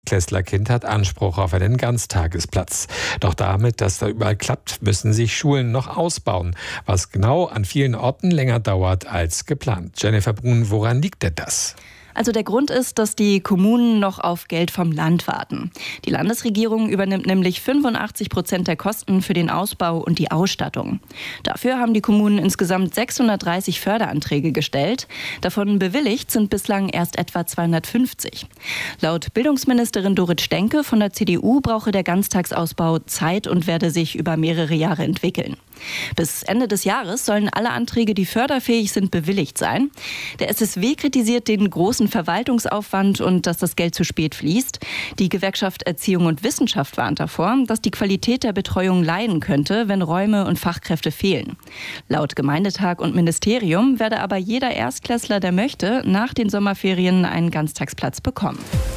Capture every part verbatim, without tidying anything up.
Erstklässlerkind hat Anspruch auf einen Ganztagesplatz. Doch damit das da überall klappt, müssen sich Schulen noch ausbauen, was genau an vielen Orten länger dauert als geplant. Jennifer Brun, woran liegt denn das? Also der Grund ist, dass die Kommunen noch auf Geld vom Land warten. Die Landesregierung übernimmt nämlich fünfundachtzig Prozent der Kosten für den Ausbau und die Ausstattung. Dafür haben die Kommunen insgesamt sechshundertdreißig Förderanträge gestellt. Davon bewilligt sind bislang erst etwa zweihundertfünfzig. Laut Bildungsministerin Dorit Stenke von der C D U brauche der Ganztagsausbau Zeit und werde sich über mehrere Jahre entwickeln. Bis Ende des Jahres sollen alle Anträge, die förderfähig sind, bewilligt sein. Der S S W kritisiert den großen Verwaltungsaufwand und dass das Geld zu spät fließt. Die Gewerkschaft Erziehung und Wissenschaft warnt davor, dass die Qualität der Betreuung leiden könnte, wenn Räume und Fachkräfte fehlen. Laut Gemeindetag und Ministerium werde aber jeder Erstklässler, der möchte, nach den Sommerferien einen Ganztagsplatz bekommen.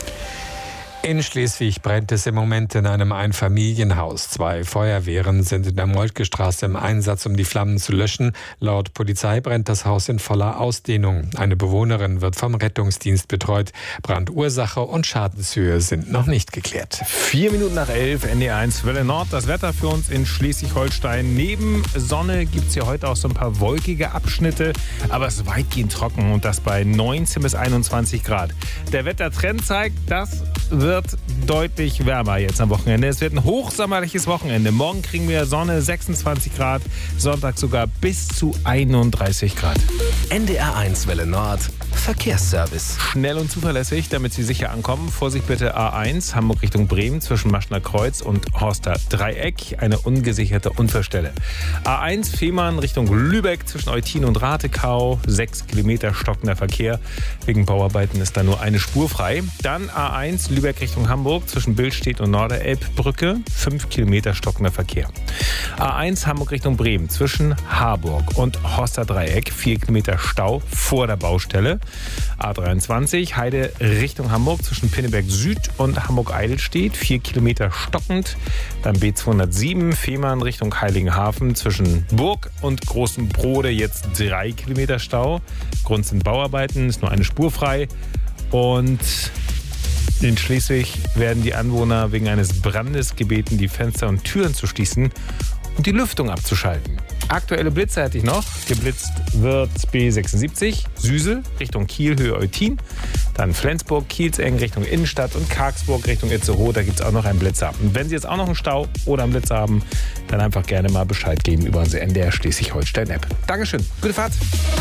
In Schleswig brennt es im Moment in einem Einfamilienhaus. Zwei Feuerwehren sind in der Moltke-Straße im Einsatz, um die Flammen zu löschen. Laut Polizei brennt das Haus in voller Ausdehnung. Eine Bewohnerin wird vom Rettungsdienst betreut. Brandursache und Schadenshöhe sind noch nicht geklärt. Vier Minuten nach elf, N D R eins Welle Nord. Das Wetter für uns in Schleswig-Holstein. Neben Sonne gibt es hier heute auch so ein paar wolkige Abschnitte, aber es ist weitgehend trocken und das bei neunzehn bis einundzwanzig Grad. Der Wettertrend zeigt, das wird deutlich wärmer jetzt am Wochenende. Es wird ein hochsommerliches Wochenende. Morgen kriegen wir Sonne, sechsundzwanzig Grad, Sonntag sogar bis zu einunddreißig Grad. N D R eins Welle Nord, Verkehrsservice. Schnell und zuverlässig, damit Sie sicher ankommen. Vorsicht bitte A eins, Hamburg Richtung Bremen zwischen Maschner Kreuz und Horster Dreieck. Eine ungesicherte Unfallstelle. A eins, Fehmarn Richtung Lübeck zwischen Eutin und Ratekau. Sechs Kilometer stockender Verkehr. Wegen Bauarbeiten ist da nur eine Spur frei. Dann A eins, Lübeck Richtung Hamburg zwischen Billstedt und Norderelbbrücke. Fünf Kilometer stockender Verkehr. A eins, Hamburg Richtung Bremen zwischen Harburg und Horster Dreieck. Vier Kilometer Stau vor der Baustelle. A dreiundzwanzig, Heide Richtung Hamburg zwischen Pinneberg Süd und Hamburg-Eidelstedt. Vier Kilometer stockend. Dann B zweihundertsieben, Fehmarn Richtung Heiligenhafen zwischen Burg und Großen Brode. Jetzt drei Kilometer Stau. Grund sind Bauarbeiten, ist nur eine Spur frei. Und in Schleswig werden die Anwohner wegen eines Brandes gebeten, die Fenster und Türen zu schließen und die Lüftung abzuschalten. Aktuelle Blitze hätte ich noch. Geblitzt wird B sechsundsiebzig, Süsel Richtung Kiel, Höhe Eutin. Dann Flensburg, Kielseng Richtung Innenstadt und Kargsburg Richtung Itzehoe. Da gibt es auch noch einen Blitzer. Und wenn Sie jetzt auch noch einen Stau oder einen Blitzer haben, dann einfach gerne mal Bescheid geben über unsere N D R Schleswig-Holstein-App. Dankeschön. Gute Fahrt.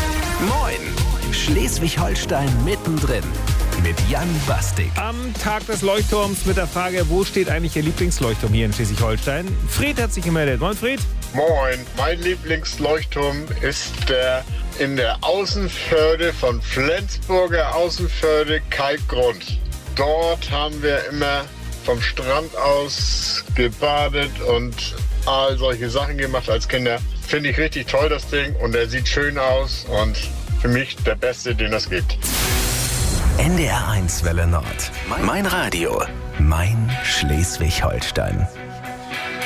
Moin. Schleswig-Holstein mittendrin. Mit Jan Bastik. Am Tag des Leuchtturms mit der Frage, wo steht eigentlich Ihr Lieblingsleuchtturm hier in Schleswig-Holstein? Fred hat sich gemeldet. Moin, Fred. Moin. Mein Lieblingsleuchtturm ist der in der Außenförde von Flensburger Außenförde Kalkgrund. Dort haben wir immer vom Strand aus gebadet und all solche Sachen gemacht als Kinder. Finde ich richtig toll, das Ding. Und er sieht schön aus und für mich der Beste, den es gibt. N D R eins Welle Nord. Mein Radio. Mein Schleswig-Holstein.